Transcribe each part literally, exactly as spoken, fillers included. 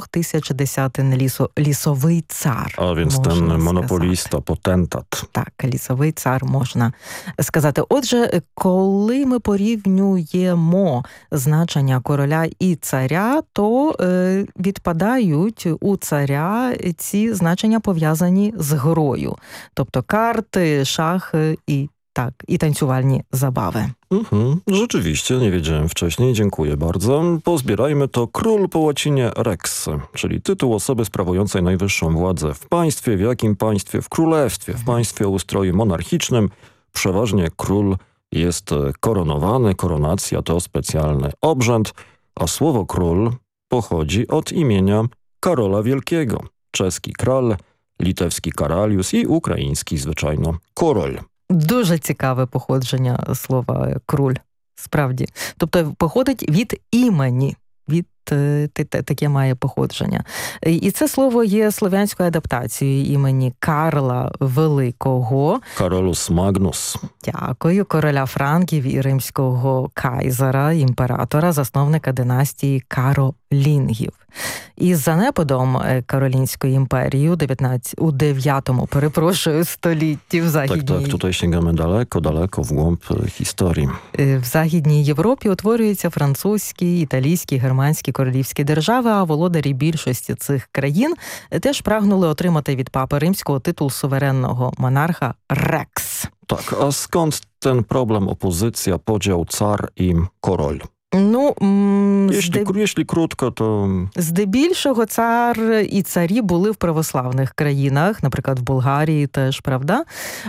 двохтисячдесятин лісо, лісовий цар. A więc ten monopolista, potentat. Так, лісовий цар можна сказати. Отже, коли ми порівнюємо значення короля і царя, то е, відпадають у царя ці значення пов'язані з грою. Тобто карty, szachy i tak, i tańcowalnie zabawy. Mhm, rzeczywiście, nie wiedziałem wcześniej, dziękuję bardzo. Pozbierajmy to król po łacinie rex, czyli tytuł osoby sprawującej najwyższą władzę w państwie. W jakim państwie? W królestwie, w państwie o ustroju monarchicznym. Przeważnie król jest koronowany, koronacja to specjalny obrzęd, a słowo król pochodzi od imienia Karola Wielkiego. Czeski kral, litewski karalius і український, звичайно, король. Дуже цікаве походження слова «круль», справді. Тобто походить від імені, від таке має походження. І це слово є слов'янською адаптацією імені Карла Великого. Каролус Магнус. Дякую. Короля франків і римського кайзера, імператора, засновника династії Каролінгів. Із занепадом Каролінської імперії у дев'ятнадцятому, у дев'ятому, перепрошую, столітті в Західній... Так, так, tutaj sięgamy daleko, daleko w głąb historii. В Західній Європі утворюються французькі, італійські, германські королівські держави, а володарі більшості цих країн теж прагнули отримати від папи римського титул суверенного монарха «Рекс». Tak, a skąd ten problem, opozycja, podział car i король? Ну, jeśli, здеб... jeśli krótko, to... Здебільшого цар і царі були в православних країнах, наприклад, в Болгарії теж, правда?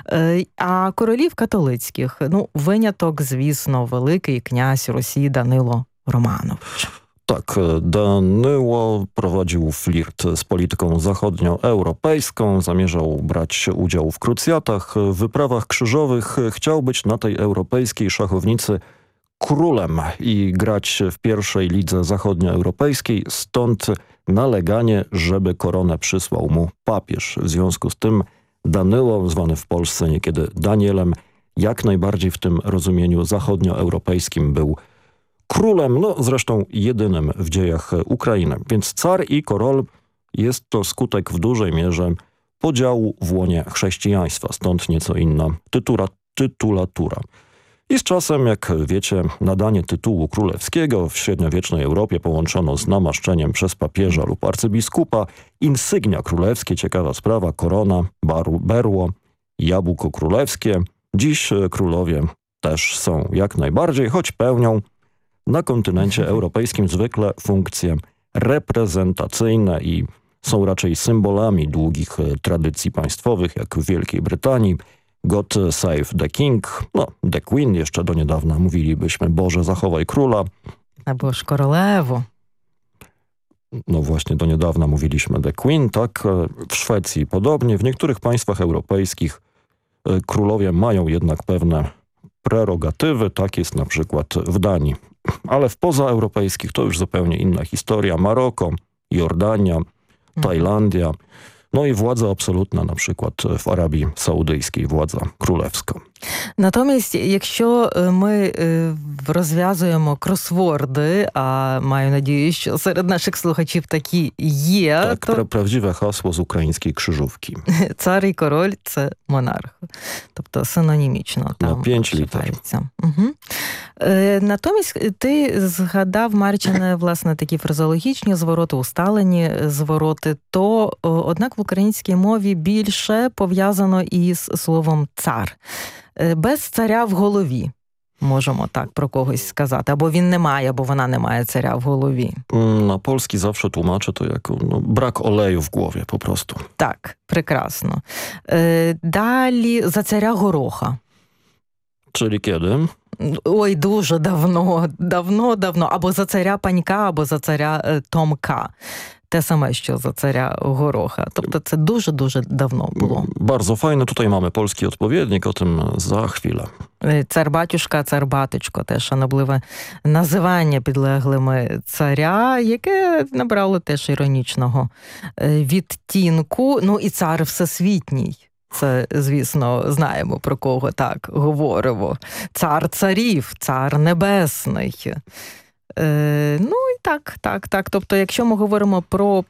А королів католицьких. Ну, виняток, звісно, великий князь Росії Данило Романович. Tak, Danyło prowadził flirt z polityką zachodnioeuropejską, zamierzał brać udział w krucjatach, w wyprawach krzyżowych, chciał być na tej europejskiej szachownicy królem i grać w pierwszej lidze zachodnioeuropejskiej, stąd naleganie, żeby koronę przysłał mu papież. W związku z tym Danyło, zwany w Polsce niekiedy Danielem, jak najbardziej w tym rozumieniu zachodnioeuropejskim był królem, no zresztą jedynym w dziejach Ukrainy. Więc car i korol jest to skutek w dużej mierze podziału w łonie chrześcijaństwa, stąd nieco inna tytura, tytulatura. I z czasem, jak wiecie, nadanie tytułu królewskiego w średniowiecznej Europie połączono z namaszczeniem przez papieża lub arcybiskupa. Insygnia królewskie, ciekawa sprawa, korona, baru, berło, jabłko królewskie. Dziś królowie też są jak najbardziej, choć pełnią na kontynencie europejskim zwykle funkcje reprezentacyjne i są raczej symbolami długich tradycji państwowych, jak w Wielkiej Brytanii. God save the king, no the queen, jeszcze do niedawna mówilibyśmy Boże zachowaj króla. Albo korolewą. No właśnie, do niedawna mówiliśmy the queen, tak. W Szwecji podobnie. W niektórych państwach europejskich królowie mają jednak pewne prerogatywy, tak jest na przykład w Danii. Ale w pozaeuropejskich to już zupełnie inna historia. Maroko, Jordania, Tajlandia, no i władza absolutna na przykład w Arabii Saudyjskiej, władza królewska. Натомість, якщо ми розв'язуємо кросворди, а маю надію, що серед наших слухачів такі є, так, то... правдиве hasło z ukraińskiej krzyżówki. Цар і король – це монарх. Тобто синонімічно. На п'ять літер. Угу. Натомість ти згадав, Марчине, власне, такі фразеологічні звороти, усталені звороти, то, однак, в українській мові більше пов'язано із словом «цар». Без царя в голові, можемо так про когось сказати. Або він не має, або вона не має царя в голові. Na polski zawsze tłumaczę to jako no, brak oleju w głowie po prostu. Так, прекрасно. Далі за царя Гороха. Czyli kiedy? Ой, дуже давно, давно-давно. Або за царя Панька, або за царя Томка. Те саме, що за царя Гороха. Тобто це дуже-дуже давно було. Bardzo fajne. Tutaj mamy polski odpowiednik, o tym za chwilę. Цар-батюшка, цар-батечко – теж шанобливе називання підлеглими царя, яке набрало теж іронічного відтінку. Ну і цар всесвітній. Це, звісно, знаємо, про кого так говоримо. Цар царів, цар небесний. Е, ну і так, так, так. Тобто, якщо ми говоримо про